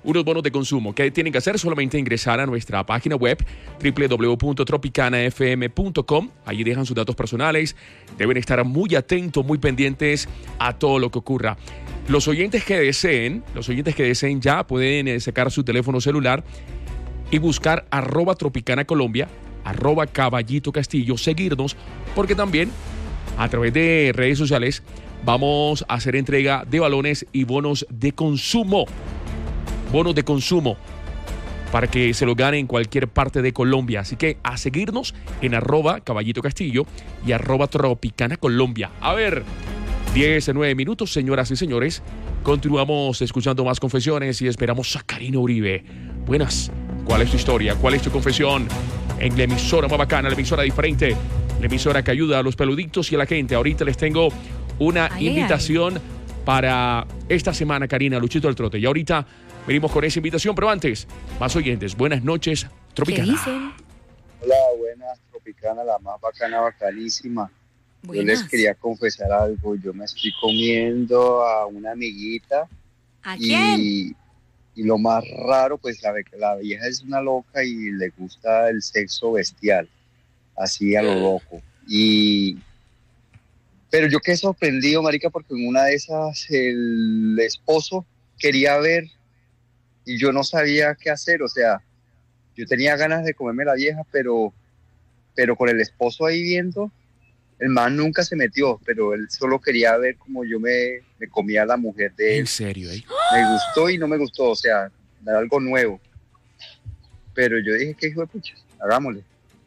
unos bonos de consumo. ¿Qué tienen que hacer? Solamente ingresar a nuestra página web www.tropicanafm.com. Allí dejan sus datos personales. Deben estar muy atentos, muy pendientes a todo lo que ocurra. Los oyentes que deseen ya pueden sacar su teléfono celular y buscar @Tropicana Colombia, @Caballito Castillo, seguirnos, porque también a través de redes sociales vamos a hacer entrega de balones y bonos de consumo. Bonos de consumo para que se lo gane en cualquier parte de Colombia. Así que a seguirnos en @Caballito Castillo y @Tropicana Colombia. A ver, 19 minutos, señoras y señores. Continuamos escuchando más confesiones y esperamos a Karina Uribe. Buenas. ¿Cuál es tu historia? ¿Cuál es tu confesión? En la emisora más bacana, la emisora diferente, la emisora que ayuda a los peluditos y a la gente. Ahorita les tengo una invitación para esta semana, Karina, Luchito del Trote. Y ahorita venimos con esa invitación, pero antes, más oyentes. Buenas noches, Tropicana. ¿Qué dicen? Hola, buenas, Tropicana, la más bacana, bacanísima. Buenas. Yo les quería confesar algo. Yo me estoy comiendo a una amiguita. ¿A quién? Y lo más raro, pues la vieja es una loca y le gusta el sexo bestial, así a lo loco. Pero yo quedé sorprendido, marica, porque en una de esas el esposo quería ver y yo no sabía qué hacer. O sea, yo tenía ganas de comerme la vieja, pero con el esposo ahí viendo, el man nunca se metió, pero él solo quería ver cómo yo me comía a la mujer de él. ¿En serio, Me gustó y no me gustó, o sea, era algo nuevo. Pero yo dije, qué hijo de pucha, hagámosle.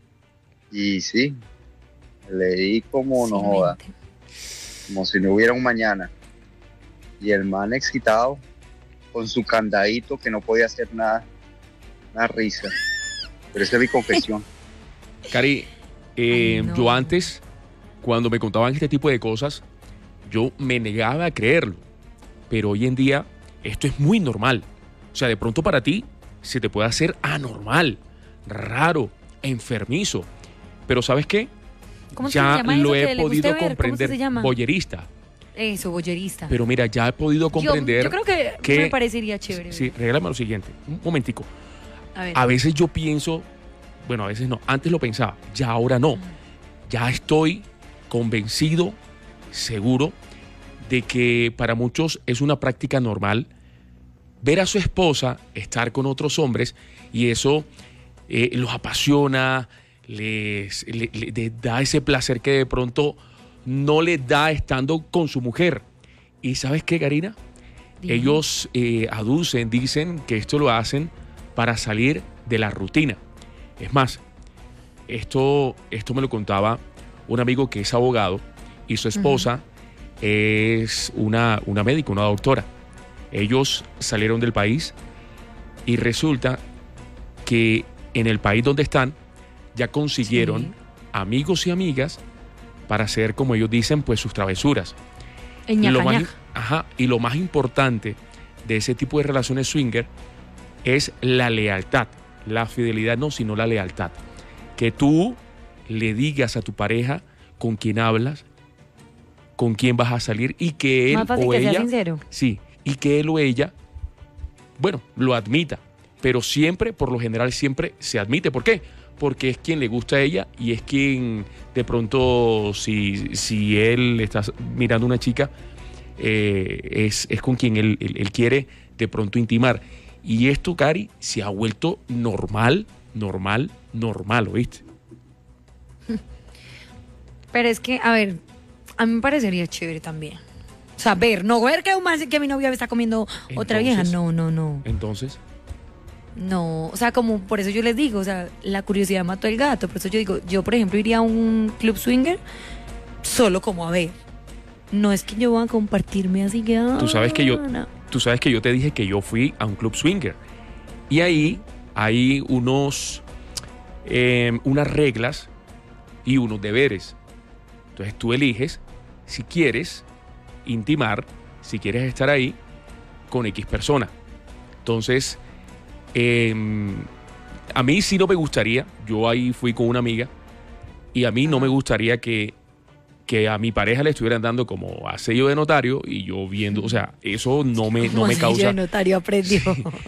Y sí, le di como no joda, como si no hubiera un mañana. Y el man excitado, con su candadito, que no podía hacer nada, una risa. Pero esa es mi confesión. Cari, no. yo antes, cuando me contaban este tipo de cosas, yo me negaba a creerlo. Pero hoy en día, esto es muy normal. O sea, de pronto para ti se te puede hacer anormal, raro, enfermizo. Pero ¿sabes qué? ¿Cómo Ya se llama lo eso que he le gusta podido ver? ¿Cómo comprender. se llama? Boyerista. Eso, boyerista. Pero mira, ya he podido comprender. Yo creo que me parecería chévere. Sí, regálame lo siguiente. Un momentico. A ver. A veces yo pienso, bueno, a veces no, antes lo pensaba, ya ahora no. Ya estoy convencido, seguro, de que para muchos es una práctica normal ver a su esposa estar con otros hombres y eso los apasiona, les da ese placer que de pronto no les da estando con su mujer. ¿Y sabes qué, Karina? Dime. Ellos dicen que esto lo hacen para salir de la rutina. Es más, esto me lo contaba un amigo que es abogado y su esposa es una médica, una doctora. Ellos salieron del país y resulta que en el país donde están ya consiguieron amigos y amigas para hacer, como ellos dicen, pues sus travesuras. Y lo más importante de ese tipo de relaciones swinger es la lealtad. La fidelidad no, sino la lealtad. Que tú le digas a tu pareja con quién hablas, con quién vas a salir y que él más fácil o que ella, sea sincero. sí, y que él o ella, bueno, lo admita. Pero siempre, por lo general, siempre se admite. ¿Por qué? Porque es quien le gusta a ella y es quien de pronto, si él está mirando a una chica, es con quien él quiere de pronto intimar. Y esto, Cari, se ha vuelto normal, ¿oíste? Pero es que, a ver, a mí me parecería chévere también. O sea, no ver que mi novia me está comiendo otra vieja. No. Entonces, no, o sea, como por eso yo les digo, o sea, la curiosidad mató al gato. Por eso yo digo, yo por ejemplo iría a un club swinger solo como a ver. No es que yo voy a compartirme así que... tú sabes que yo no. te dije que yo fui a un club swinger. Y ahí hay unas reglas y unos deberes. Entonces tú eliges si quieres intimar, si quieres estar ahí con X persona. Entonces, a mí sí no me gustaría, yo ahí fui con una amiga y a mí no me gustaría que a mi pareja le estuvieran dando como a sello de notario y yo viendo, o sea, eso no me Como causa... sello de notario aprendió. Sí,